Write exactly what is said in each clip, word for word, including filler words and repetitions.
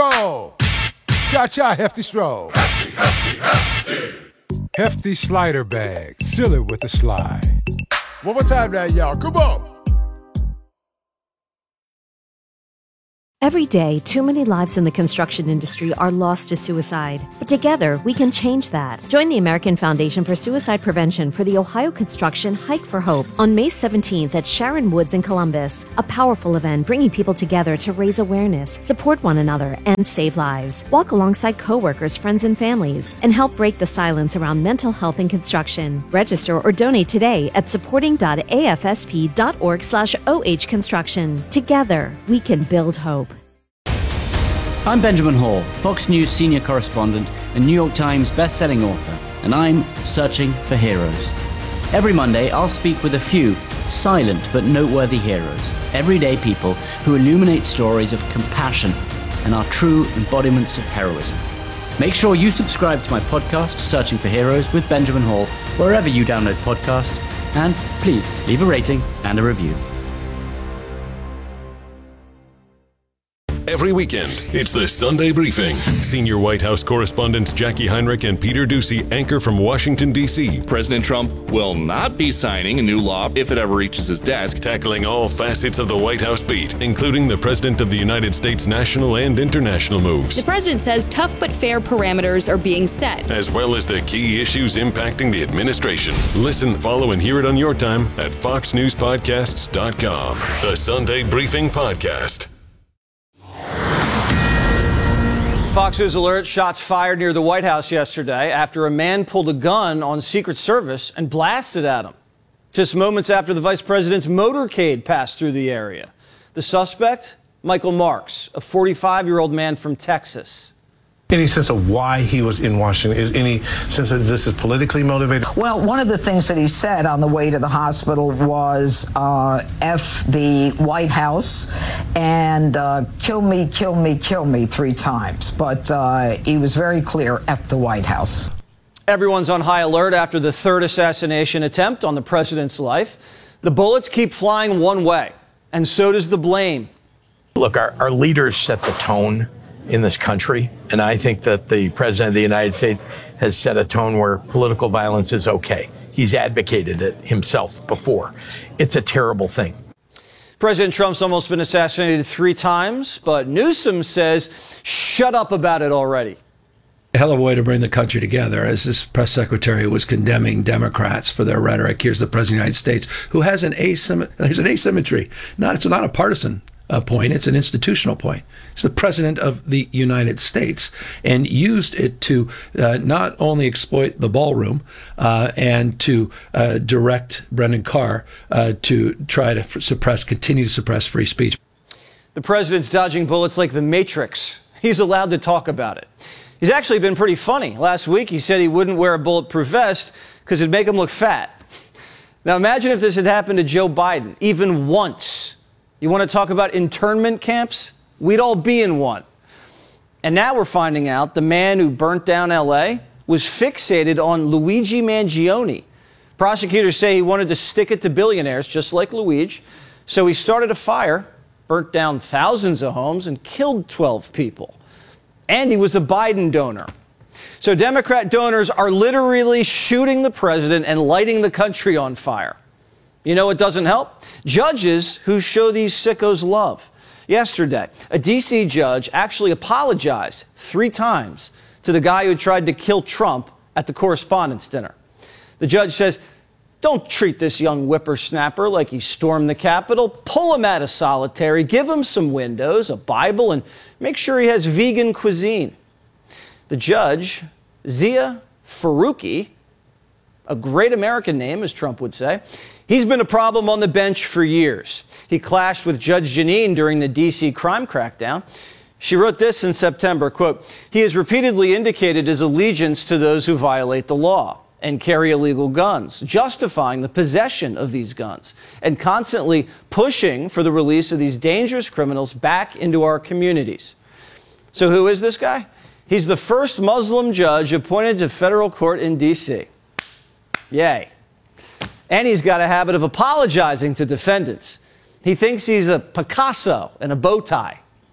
roll. Cha-cha, hefty stroll. Hefty, hefty, hefty. Hefty slider bag. Seal it with a slide. One more time now, y'all. Come on. Every day, too many lives in the construction industry are lost to suicide. But together, we can change that. Join the American Foundation for Suicide Prevention for the Ohio Construction Hike for Hope on May seventeenth at Sharon Woods in Columbus. A powerful event bringing people together to raise awareness, support one another, and save lives. Walk alongside coworkers, friends, and families, and help break the silence around mental health in construction. Register or donate today at supporting.afsp.org slash OH construction. Together, we can build hope. I'm Benjamin Hall, Fox News senior correspondent and New York Times best-selling author, and I'm searching for heroes. Every Monday, I'll speak with a few silent but noteworthy heroes, everyday people who illuminate stories of compassion and are true embodiments of heroism. Make sure you subscribe to my podcast, Searching for Heroes with Benjamin Hall, wherever you download podcasts, and please leave a rating and a review. Every weekend, it's the Sunday Briefing. Senior White House correspondents Jackie Heinrich and Peter Doocy anchor from Washington, D C President Trump will not be signing a new law if it ever reaches his desk. Tackling all facets of the White House beat, including the President of the United States' national and international moves. The president says tough but fair parameters are being set, as well as the key issues impacting the administration. Listen, follow, and hear it on your time at fox news podcasts dot com. The Sunday Briefing Podcast. Fox News alert, shots fired near the White House yesterday after a man pulled a gun on Secret Service and blasted at him. Just moments after the vice president's motorcade passed through the area. The suspect, Michael Marks, a forty-five-year-old man from Texas. Any sense of why he was in Washington? Is any sense that this is politically motivated? Well, one of the things that he said on the way to the hospital was uh, F the White House and uh, kill me, kill me, kill me three times. But uh, he was very clear, F the White House. Everyone's on high alert after the third assassination attempt on the president's life. The bullets keep flying one way, and so does the blame. Look, our, our leaders set the tone in this country, and I think that the president of the United States has set a tone where political violence is okay. He's advocated it himself before. It's a terrible thing. President Trump's almost been assassinated three times, but Newsom says, shut up about it already. A hell of a way to bring the country together, as this press secretary was condemning Democrats for their rhetoric. Here's the president of the United States, who has an asym- there's an asymmetry. Not, it's not a partisan uh, point, it's an institutional point. It's the president of the United States, and used it to uh, not only exploit the ballroom uh, and to uh, direct Brendan Carr uh, to try to f- suppress, continue to suppress free speech. The president's dodging bullets like the Matrix. He's allowed to talk about it. He's actually been pretty funny. Last week, he said he wouldn't wear a bulletproof vest because it'd make him look fat. Now, imagine if this had happened to Joe Biden, even once. You want to talk about internment camps? We'd all be in one. And now we're finding out the man who burnt down L A was fixated on Luigi Mangione. Prosecutors say he wanted to stick it to billionaires, just like Luigi. So he started a fire, burnt down thousands of homes, and killed twelve people. And he was a Biden donor. So Democrat donors are literally shooting the president and lighting the country on fire. You know what doesn't help? Judges who show these sickos love. Yesterday, a D C judge actually apologized three times to the guy who tried to kill Trump at the Correspondents' Dinner. The judge says, don't treat this young whippersnapper like he stormed the Capitol. Pull him out of solitary, give him some windows, a Bible, and make sure he has vegan cuisine. The judge, Zia Faruqi, a great American name, as Trump would say, he's been a problem on the bench for years. He clashed with Judge Jeanine during the D C crime crackdown. She wrote this in September, quote, he has repeatedly indicated his allegiance to those who violate the law and carry illegal guns, justifying the possession of these guns, and constantly pushing for the release of these dangerous criminals back into our communities. So who is this guy? He's the first Muslim judge appointed to federal court in D C. Yay. And he's got a habit of apologizing to defendants. He thinks he's a Picasso in a bow tie.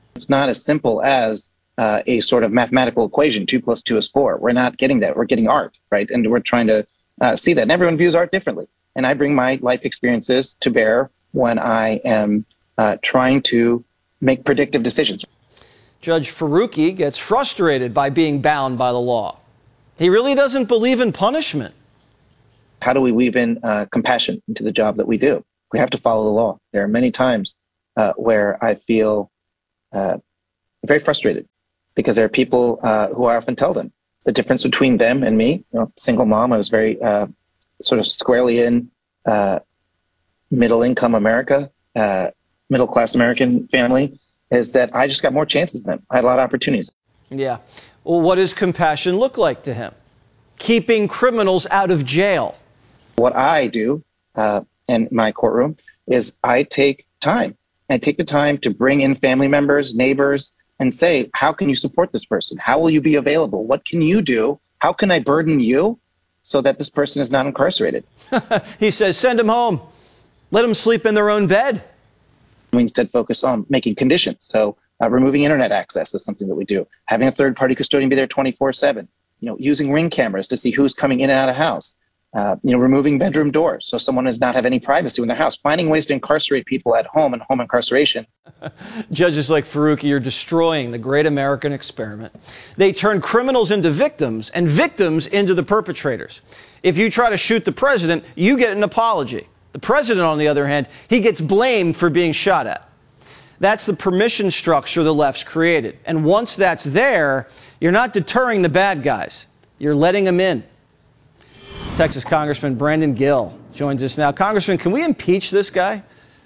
It's not as simple as uh, a sort of mathematical equation, two plus two is four. We're not getting that. We're getting art, right? And we're trying to uh, see that. And everyone views art differently. And I bring my life experiences to bear when I am uh, trying to make predictive decisions. Judge Faruqi gets frustrated by being bound by the law. He really doesn't believe in punishment. How do we weave in uh, compassion into the job that we do? We have to follow the law. There are many times uh, where I feel uh, very frustrated because there are people uh, who I often tell them the difference between them and me. You know, single mom, I was very uh, sort of squarely in uh, middle-income America, uh, middle-class American family, is that I just got more chances than them. I had a lot of opportunities. Yeah. Well, what does compassion look like to him? Keeping criminals out of jail. What I do uh, in my courtroom is I take time. I take the time to bring in family members, neighbors, and say, how can you support this person? How will you be available? What can you do? How can I burden you so that this person is not incarcerated? He says, send them home. Let them sleep in their own bed. We instead focus on making conditions. So uh, removing internet access is something that we do. Having a third-party custodian be there twenty-four seven. You know, using Ring cameras to see who's coming in and out of house. Uh, you know, removing bedroom doors so someone does not have any privacy in their house. Finding ways to incarcerate people at home and home incarceration. Judges like Faruqi are destroying the great American experiment. They turn criminals into victims and victims into the perpetrators. If you try to shoot the president, you get an apology. The president, on the other hand, he gets blamed for being shot at. That's the permission structure the left's created. And once that's there, you're not deterring the bad guys. You're letting them in. Texas Congressman Brandon Gill joins us now. Congressman, can we impeach this guy?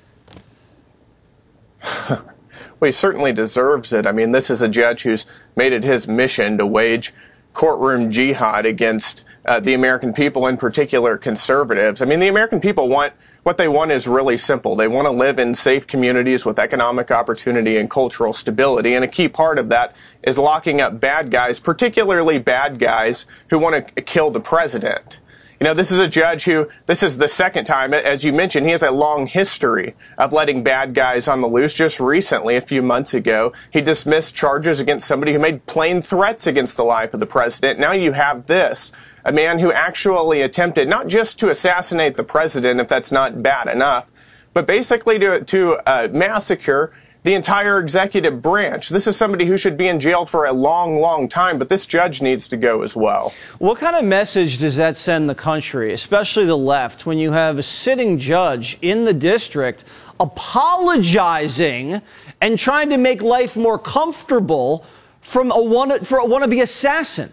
Well, he certainly deserves it. I mean, this is a judge who's made it his mission to wage courtroom jihad against uh, the American people, in particular conservatives. I mean, the American people want, what they want is really simple. They want to live in safe communities with economic opportunity and cultural stability. And a key part of that is locking up bad guys, particularly bad guys who want to kill the president. You know, this is a judge who, this is the second time, as you mentioned, he has a long history of letting bad guys on the loose. Just recently, a few months ago, he dismissed charges against somebody who made plain threats against the life of the president. Now you have this, a man who actually attempted not just to assassinate the president, if that's not bad enough, but basically to, to uh, massacre the entire executive branch. This is somebody who should be in jail for a long, long time, but this judge needs to go as well. What kind of message does that send the country, especially the left, when you have a sitting judge in the district apologizing and trying to make life more comfortable from a wanna, for a wannabe assassin?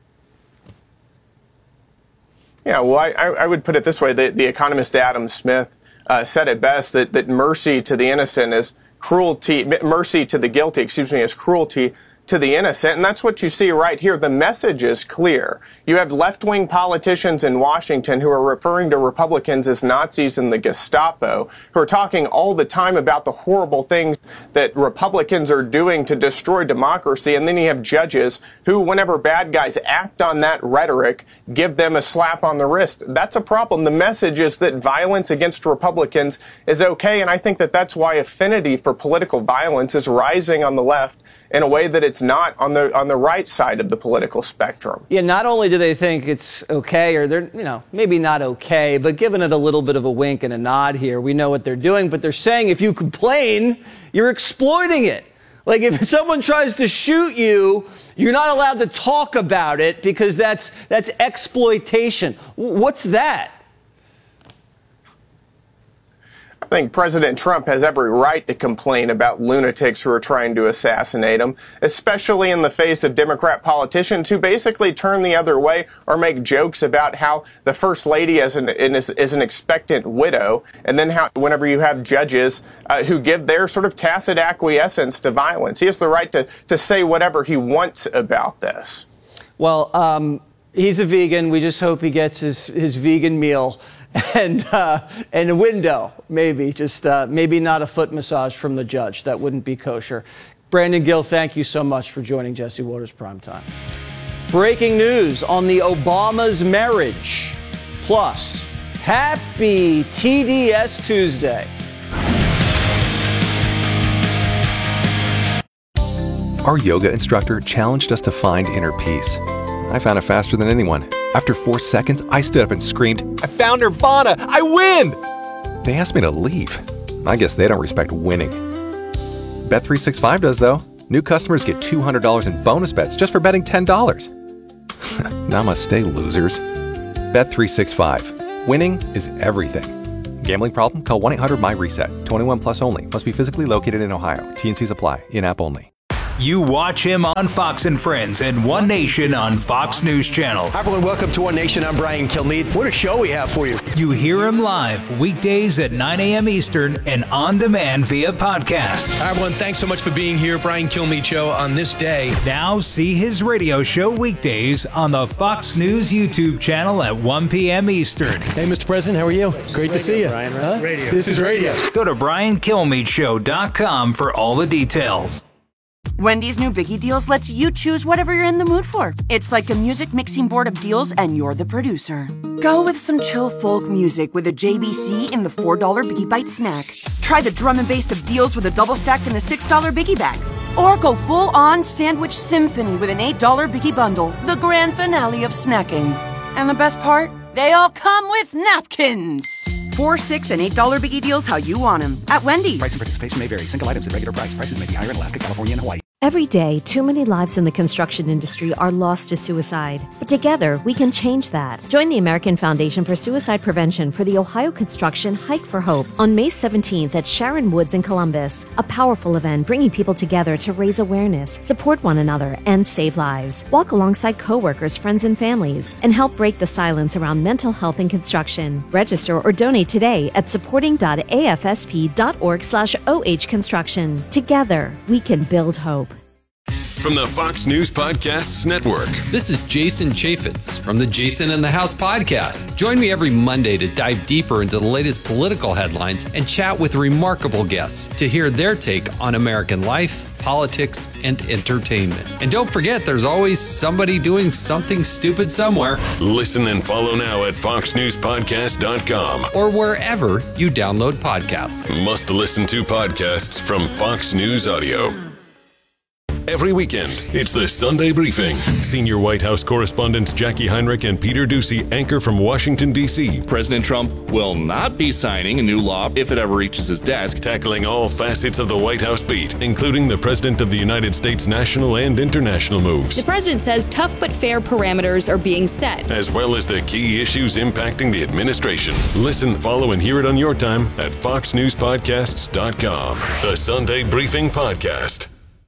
Yeah, well, I, I would put it this way. The, the economist Adam Smith uh, said it best, that, that mercy to the innocent is cruelty, mercy to the guilty, excuse me, is cruelty to the innocent. And that's what you see right here. The message is clear. You have left-wing politicians in Washington who are referring to Republicans as Nazis and the Gestapo, who are talking all the time about the horrible things that Republicans are doing to destroy democracy. And then you have judges who, whenever bad guys act on that rhetoric, give them a slap on the wrist. That's a problem. The message is that violence against Republicans is okay. And I think that that's why affinity for political violence is rising on the left in a way that it's not on the on the right side of the political spectrum. Yeah, not only do they think it's okay, or they're, you know, maybe not okay, but giving it a little bit of a wink and a nod here. We know what they're doing, but they're saying if you complain, you're exploiting it. Like if someone tries to shoot you, you're not allowed to talk about it because that's that's exploitation. What's that? I think President Trump has every right to complain about lunatics who are trying to assassinate him, especially in the face of Democrat politicians who basically turn the other way or make jokes about how the First Lady is an, is, is an expectant widow, and then how whenever you have judges uh, who give their sort of tacit acquiescence to violence. He has the right to, to say whatever he wants about this. Well, um, he's a vegan. We just hope he gets his, his vegan meal. And uh, and a window, maybe, just uh, maybe not a foot massage from the judge. That wouldn't be kosher. Brandon Gill, thank you so much for joining Jesse Watters Primetime. Breaking news on the Obama's marriage. Plus, happy T D S Tuesday. Our yoga instructor challenged us to find inner peace. I found it faster than anyone. After four seconds, I stood up and screamed, "I found Nirvana! I win!" They asked me to leave. I guess they don't respect winning. Bet three sixty-five does, though. New customers get two hundred dollars in bonus bets just for betting ten dollars. Namaste, losers. Bet three sixty-five. Winning is everything. Gambling problem? Call one eight hundred M Y reset. twenty-one plus only. Must be physically located in Ohio. T N Cs apply. In-app only. You watch him on Fox and Friends and One Nation on Fox News Channel. Hi, everyone. Welcome to One Nation. I'm Brian Kilmeade. What a show we have for you. You hear him live weekdays at nine a.m. Eastern and on demand via podcast. Hi, everyone. Thanks so much for being here. Brian Kilmeade Show on this day. Now see his radio show weekdays on the Fox News YouTube channel at one p.m. Eastern. Hey, Mister President. How are you? Great radio, to see you. Brian, right? Huh? Radio. This is radio. Go to brian kilmeade show dot com for all the details. Wendy's new Biggie Deals lets you choose whatever you're in the mood for. It's like a music mixing board of deals, and you're the producer. Go with some chill folk music with a J B C in the four dollar Biggie Bite snack. Try the drum and bass of deals with a double stack in the six dollar Biggie Bag. Or go full-on sandwich symphony with an eight dollar Biggie Bundle, the grand finale of snacking. And the best part? They all come with napkins. Four, six, and eight dollar Biggie Deals how you want them at Wendy's. Price and participation may vary. Single items at regular price. Prices may be higher in Alaska, California, and Hawaii. Every day, too many lives in the construction industry are lost to suicide. But together, we can change that. Join the American Foundation for Suicide Prevention for the Ohio Construction Hike for Hope on May seventeenth at Sharon Woods in Columbus. A powerful event bringing people together to raise awareness, support one another, and save lives. Walk alongside coworkers, friends, and families, and help break the silence around mental health in construction. Register or donate today at supporting dot a f s p dot org slash o h construction. Together, we can build hope. From the Fox News Podcasts Network. This is Jason Chaffetz from the Jason in the House podcast. Join me every Monday to dive deeper into the latest political headlines and chat with remarkable guests to hear their take on American life, politics, and entertainment. And don't forget, there's always somebody doing something stupid somewhere. Listen and follow now at fox news podcast dot com or wherever you download podcasts. Must listen to podcasts from Fox News Audio. Every weekend, it's the Sunday Briefing. Senior White House correspondents Jackie Heinrich and Peter Doocy anchor from Washington, D C President Trump will not be signing a new law if it ever reaches his desk. Tackling all facets of the White House beat, including the President of the United States national and international moves. The president says tough but fair parameters are being set, as well as the key issues impacting the administration. Listen, follow, and hear it on your time at fox news podcasts dot com. The Sunday Briefing Podcast.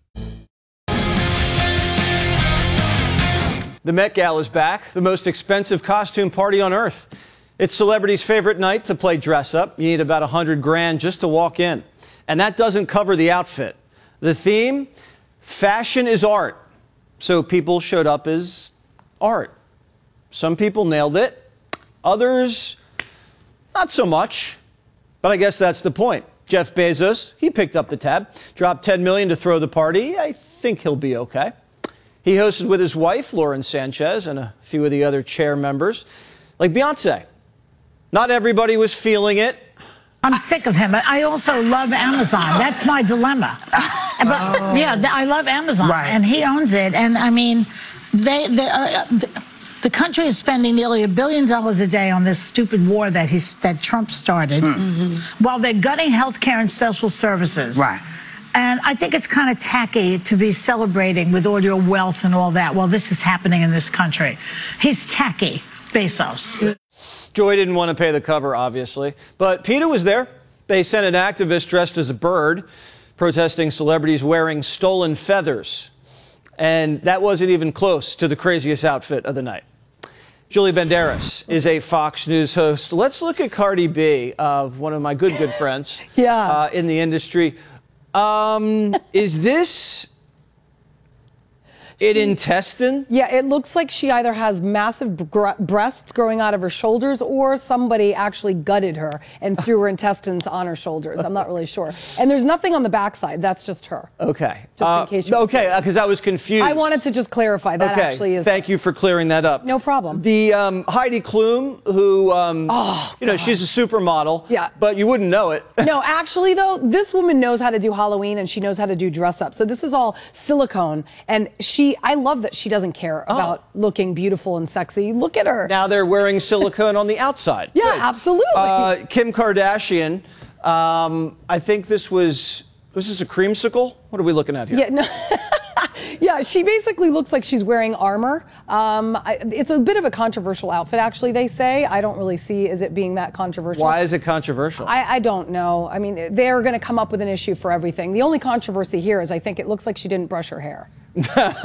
The Met Gala is back, the most expensive costume party on earth. It's celebrities' favorite night to play dress up. You need about a hundred grand just to walk in. And that doesn't cover the outfit. The theme, fashion is art. So people showed up as art. Some people nailed it. Others, not so much. But I guess that's the point. Jeff Bezos, he picked up the tab, dropped ten million dollars to throw the party. I think he'll be okay. He hosted with his wife, Lauren Sanchez, and a few of the other chair members, like Beyonce. Not everybody was feeling it. I'm sick of him, but I also love Amazon. That's my dilemma. But, oh. Yeah, I love Amazon, right. And he owns it. And I mean, they, they uh, the, the country is spending nearly a billion dollars a day on this stupid war that he's that Trump started, mm-hmm. while they're gutting health care and social services. Right. And I think it's kind of tacky to be celebrating with all your wealth and all that while this is happening in this country. He's tacky, Bezos. Joy didn't want to pay the cover, obviously. But PETA was there. They sent an activist dressed as a bird, protesting celebrities wearing stolen feathers. And that wasn't even close to the craziest outfit of the night. Julie Banderas is a Fox News host. Let's look at Cardi B, uh, one of my good, good friends yeah. uh, in the industry. Um, is this An intestine? Yeah, it looks like she either has massive gr- breasts growing out of her shoulders, or somebody actually gutted her and threw her intestines on her shoulders. I'm not really sure. And there's nothing on the backside. That's just her. Okay. Just Uh, in case you okay, because I was confused. I wanted to just clarify that okay. actually is. Thank you for clearing that up. No problem. The um, Heidi Klum, who, um, oh, you know, God. she's a supermodel. Yeah. But you wouldn't know it. No, actually, though, this woman knows how to do Halloween and she knows how to do dress up. So this is all silicone. And she, I love that she doesn't care Oh. about looking beautiful and sexy. Look at her. Now they're wearing silicone on the outside. Yeah, Good. absolutely. Uh, Kim Kardashian, um, I think this was, was this a creamsicle? What are we looking at here? Yeah, no. Yeah, she basically looks like she's wearing armor. Um, I, it's a bit of a controversial outfit, actually, they say. I don't really see is it being that controversial. Why is it controversial? I, I don't know. I mean, they're going to come up with an issue for everything. The only controversy here is I think it looks like she didn't brush her hair.